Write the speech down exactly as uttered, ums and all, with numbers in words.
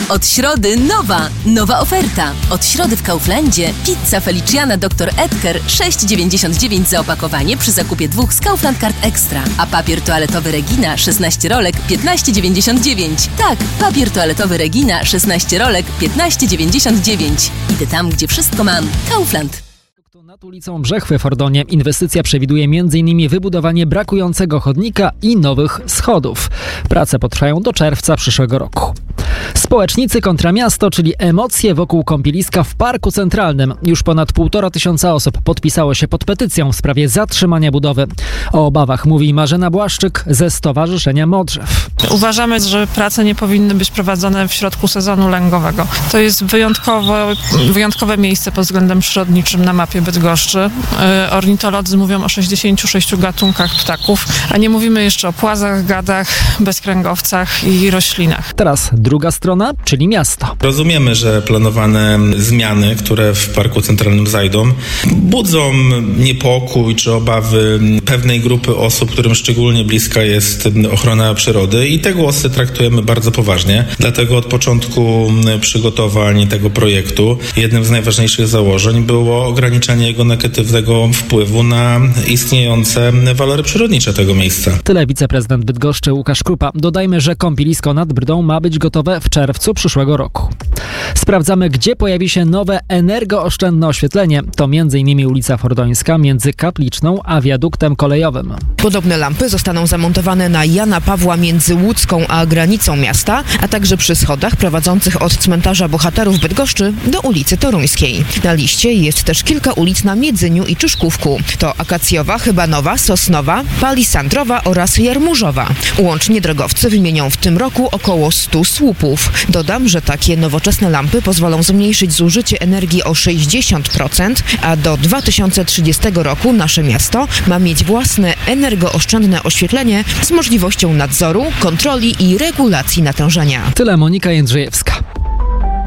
Od środy nowa, nowa oferta. Od środy w Kauflandzie pizza Feliciana doktor Edgar sześć dziewięćdziesiąt dziewięć za opakowanie przy zakupie dwóch z Kaufland Card Extra. A papier toaletowy Regina szesnaście rolek piętnaście dziewięćdziesiąt dziewięć. Tak, papier toaletowy Regina szesnaście rolek piętnaście dziewięćdziesiąt dziewięć. Idę tam, gdzie wszystko mam. Kaufland. Nad ulicą Brzechwy w Ordonie inwestycja przewiduje między innymi wybudowanie brakującego chodnika i nowych schodów. Prace potrwają do czerwca przyszłego roku. Społecznicy kontra miasto, czyli emocje wokół kąpieliska w Parku Centralnym. Już ponad półtora tysiąca osób podpisało się pod petycją w sprawie zatrzymania budowy. O obawach mówi Marzena Błaszczyk ze Stowarzyszenia Modrzew. Uważamy, że prace nie powinny być prowadzone w środku sezonu lęgowego. To jest wyjątkowe, wyjątkowe miejsce pod względem przyrodniczym na mapie Bydgoszczy. Ornitolodzy mówią o sześćdziesięciu sześciu gatunkach ptaków, a nie mówimy jeszcze o płazach, gadach, bezkręgowcach i roślinach. Teraz druga strona, czyli miasto. Rozumiemy, że planowane zmiany, które w Parku Centralnym zajdą, budzą niepokój czy obawy pewnej grupy osób, którym szczególnie bliska jest ochrona przyrody i te głosy traktujemy bardzo poważnie. Dlatego od początku przygotowań tego projektu jednym z najważniejszych założeń było ograniczenie jego negatywnego wpływu na istniejące walory przyrodnicze tego miejsca. Tyle wiceprezydent Bydgoszczy Łukasz Krupa. Dodajmy, że kąpielisko nad Brdą ma być gotowe w czerwcu przyszłego roku. Sprawdzamy, gdzie pojawi się nowe energooszczędne oświetlenie. To między innymi ulica Fordońska między Kapliczną a wiaduktem kolejowym. Podobne lampy zostaną zamontowane na Jana Pawła między Łódzką a granicą miasta, a także przy schodach prowadzących od cmentarza bohaterów Bydgoszczy do ulicy Toruńskiej. Na liście jest też kilka ulic na Miedzyniu i Czyszkówku. To Akacjowa, Chybanowa, Sosnowa, Palisandrowa oraz Jarmurzowa. Łącznie drogowcy wymienią w tym roku około stu słupów. Dodam, że takie nowoczesne lampy pozwolą zmniejszyć zużycie energii o sześćdziesiąt procent, a do dwa tysiące trzydziestego roku nasze miasto ma mieć własne energooszczędne oświetlenie z możliwością nadzoru, kontroli i regulacji natężenia. Tyle Monika Jędrzejewska.